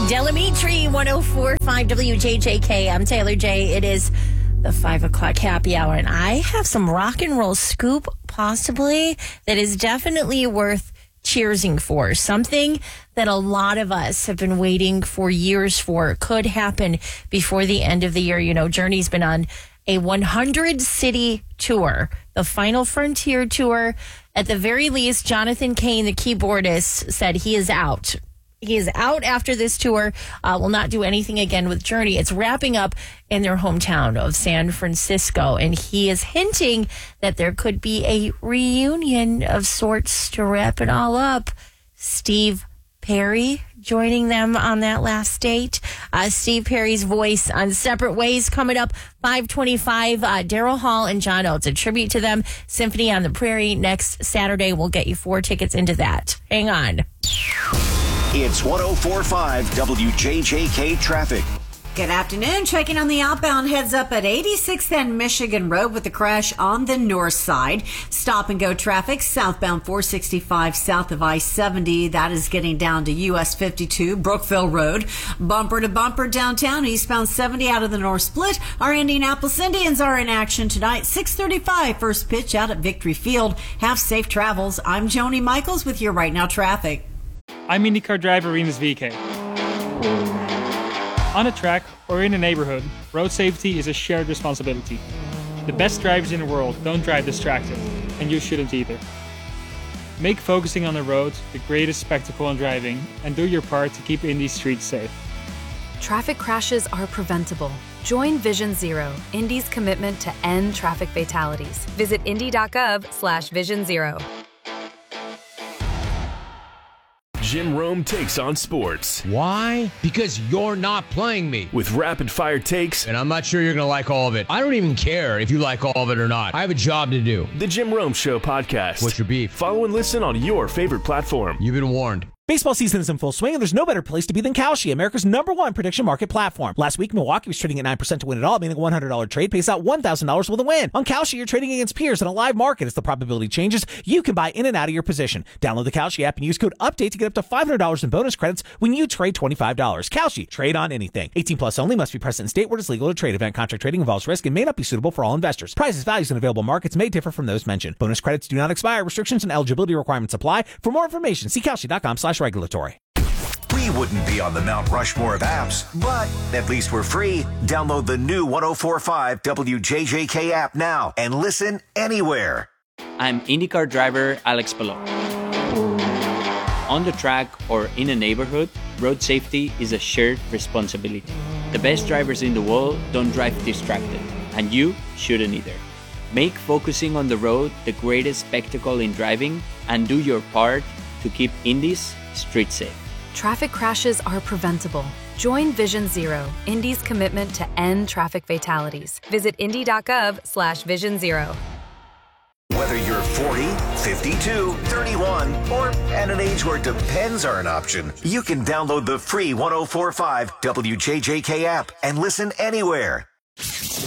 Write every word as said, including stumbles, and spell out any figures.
Delamitri, one oh four point five W J J K. I'm Taylor J. It is the five o'clock happy hour, and I have some rock and roll scoop, possibly, that is definitely worth cheersing for. Something that a lot of us have been waiting for years for. Could happen before the end of the year. You know, Journey's been on a one hundred city tour, the Final Frontier tour. At the very least, Jonathan Cain, the keyboardist, said he is out. He is out after this tour, uh, will not do anything again with Journey. It's wrapping up in their hometown of San Francisco, and he is hinting that there could be a reunion of sorts to wrap it all up. Steve Perry joining them on that last date. Uh, Steve Perry's voice on Separate Ways coming up five twenty-five. Uh, Daryl Hall and John Oates, a tribute to them. Symphony on the Prairie next Saturday. We'll get you four tickets into that. Hang on. It's one oh four point five W J J K traffic. Good afternoon. Checking on the outbound heads up at eighty-sixth and Michigan Road with the crash on the north side. Stop and go traffic southbound four sixty-five south of I seventy. That is getting down to U S fifty-two Brookville Road. Bumper to bumper downtown eastbound seventy out of the North Split. Our Indianapolis Indians are in action tonight. six thirty-five first pitch out at Victory Field. Have safe travels. I'm Joni Michaels with your Right Now traffic. I'm IndyCar driver Rinus V K. On a track or in a neighborhood, road safety is a shared responsibility. The best drivers in the world don't drive distracted, and you shouldn't either. Make focusing on the road the greatest spectacle in driving, and do your part to keep Indy's streets safe. Traffic crashes are preventable. Join Vision Zero, Indy's commitment to end traffic fatalities. Visit indy.gov slash vision zero. Jim Rome takes on sports. Why? Because you're not playing me. With rapid-fire takes. And I'm not sure you're going to like all of it. I don't even care if you like all of it or not. I have a job to do. The Jim Rome Show podcast. What's your beef? Follow and listen on your favorite platform. You've been warned. Baseball season is in full swing, and there's no better place to be than Kalshi, America's number one prediction market platform. Last week, Milwaukee was trading at nine percent to win it all, meaning a one hundred dollars trade pays out one thousand dollars with a win. On Kalshi, you're trading against peers in a live market. As the probability changes, you can buy in and out of your position. Download the Kalshi app and use code UPDATE to get up to five hundred dollars in bonus credits when you trade twenty-five dollars. Kalshi, trade on anything. eighteen plus only, must be present in state where it's legal to trade. Event contract trading involves risk and may not be suitable for all investors. Prices, values, and available markets may differ from those mentioned. Bonus credits do not expire. Restrictions and eligibility requirements apply. For more information, see Kalshi.com slash regulatory. We wouldn't be on the Mount Rushmore of apps, but at least we're free. Download the new one oh four point five W J J K app now and listen anywhere. I'm IndyCar driver Alex Palou. On the track or in a neighborhood, road safety is a shared responsibility. The best drivers in the world don't drive distracted, and you shouldn't either. Make focusing on the road the greatest spectacle in driving, and do your part to keep Indy's street safe. Traffic crashes are preventable. Join Vision Zero, Indy's commitment to end traffic fatalities. Visit indy.gov slash vision zero. Whether you're forty, fifty-two, thirty-one, or at an age where depends are an option, you can download the free one oh four point five W J J K app and listen anywhere.